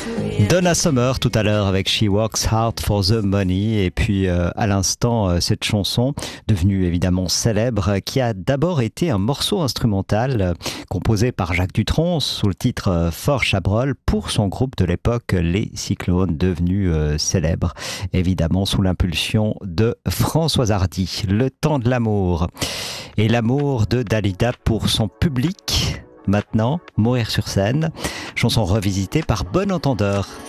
Donna Summer tout à l'heure avec She Works Hard for the Money, et puis à l'instant cette chanson devenue évidemment célèbre, qui a d'abord été un morceau instrumental composé par Jacques Dutronc sous le titre Fort Chabrol pour son groupe de l'époque Les Cyclones, devenu célèbre évidemment sous l'impulsion de Françoise Hardy. Le temps de l'amour, et l'amour de Dalida pour son public. Maintenant, Mourir sur scène, chanson revisitée par Bon Entendeur.